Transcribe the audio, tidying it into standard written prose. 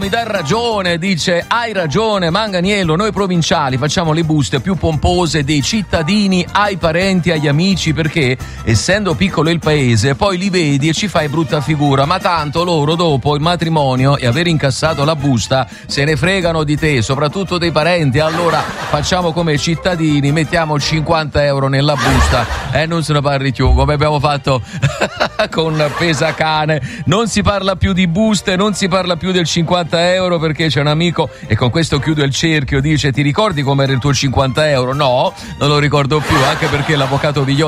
mi dà ragione, dice, hai ragione Manganiello, noi provinciali facciamo le buste più pompose dei cittadini ai parenti, agli amici, perché essendo piccolo il paese poi li vedi e ci fai brutta figura, ma tanto loro dopo il matrimonio e aver incassato la busta se ne fregano di te, soprattutto dei parenti. Allora facciamo come cittadini, mettiamo 50 euro nella busta e non se ne parli più, come abbiamo fatto con Pesacane. Non si parla più di buste, non si parla più del 50 euro, perché c'è un amico, e con questo chiudo il cerchio, dice: ti ricordi com'era il tuo 50 euro? No, non lo ricordo più, anche perché l'avvocato Viglione